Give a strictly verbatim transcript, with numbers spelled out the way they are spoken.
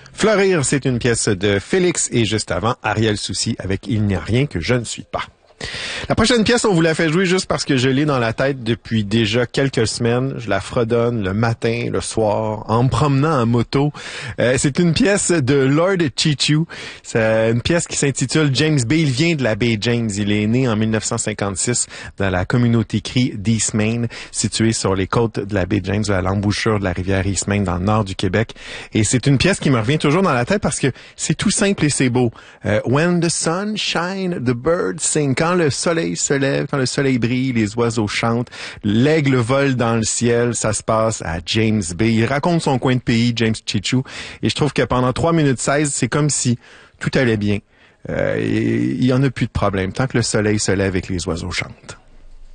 Fleurir, c'est une pièce de Félix et juste avant, Ariel Soucy avec Il n'y a rien que je ne suis pas. La prochaine pièce, on vous la fait jouer juste parce que je l'ai dans la tête depuis déjà quelques semaines. Je la fredonne le matin, le soir, en me promenant en moto. Euh, c'est une pièce de Lord Chichu. C'est une pièce qui s'intitule James Bay. Il vient de la baie James. Il est né en mille neuf cent cinquante-six dans la communauté crie d'East Main, située sur les côtes de la baie James, à l'embouchure de la rivière East Main, dans le nord du Québec. Et c'est une pièce qui me revient toujours dans la tête parce que c'est tout simple et c'est beau. Euh, When the sun shine, the birds sing. Quand le soleil se lève, quand le soleil brille, les oiseaux chantent, l'aigle vole dans le ciel, ça se passe à James Bay. Il raconte son coin de pays, James Chichu, et je trouve que pendant trois minutes seize, c'est comme si tout allait bien. Euh, il y en a plus de problème, tant que le soleil se lève et que les oiseaux chantent.